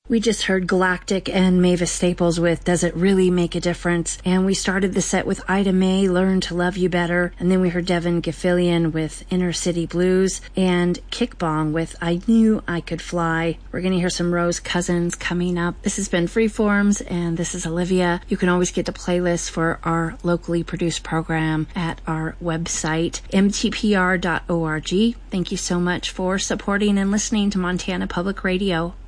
We just heard Galactic and Mavis Staples with Does It Really Make a Difference? And we started the set with Ida May, Learn to Love You Better. And then we heard Devin Gafillion with Inner City Blues and Kickbong with I Knew I Could Fly. We're going to hear some Rose Cousins coming up. This has been Freeforms, and this is Olivia. You can always get the playlist for our locally produced program at our website, mtpr.org. Thank you so much for supporting and listening to Montana Public Radio.